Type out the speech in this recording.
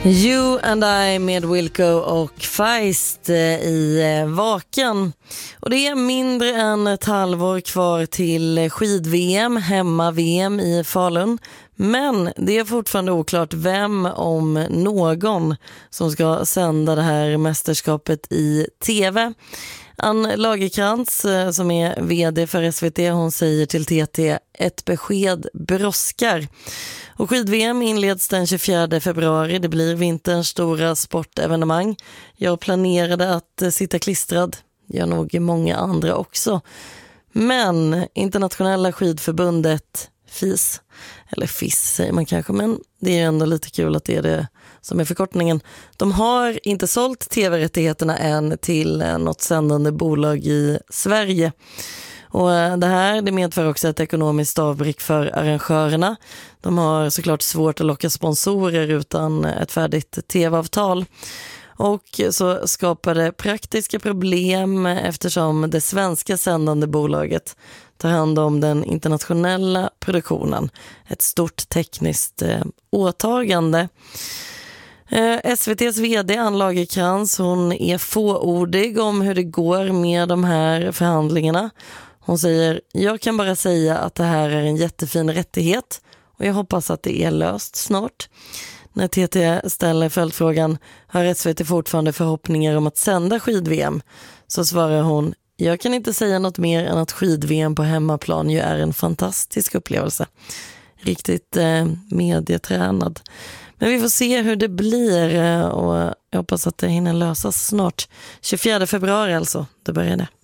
You and I med Wilco och Feist i Vaken. Och det är mindre än ett halvår kvar till skid-VM, hemma-VM i Falun. Men det är fortfarande oklart vem, om någon, som ska sända det här mästerskapet i tv. Ann Lagerkrans, som är vd för SVT, hon säger till TT: ett besked brådskar. Och skid-VM inleds den 24 februari. Det blir vinterns stora sportevenemang. Jag planerade att sitta klistrad. Jag nog många andra också. Men Internationella skidförbundet, FIS, eller FIS säger man kanske, men det är ju ändå lite kul att det är det som är förkortningen. De har inte sålt tv-rättigheterna än till något sändande bolag i Sverige. Och det medför också ett ekonomiskt avbräck för arrangörerna. De har såklart svårt att locka sponsorer utan ett färdigt tv-avtal. Och så skapar det praktiska problem eftersom det svenska sändande bolaget tar hand om den internationella produktionen. Ett stort tekniskt åtagande. SVT:s vd Ann Lagerkrans, hon är fåordig om hur det går med de här förhandlingarna. Hon säger: jag kan bara säga att det här är en jättefin rättighet och jag hoppas att det är löst snart. När TT ställer följdfrågan: har SVT fortfarande förhoppningar om att sända skid-VM? Så svarar hon: jag kan inte säga något mer än att skid-VM på hemmaplan ju är en fantastisk upplevelse. Riktigt medietränad. Men vi får se hur det blir och jag hoppas att det hinner lösas snart. 24 februari alltså, det börjar det.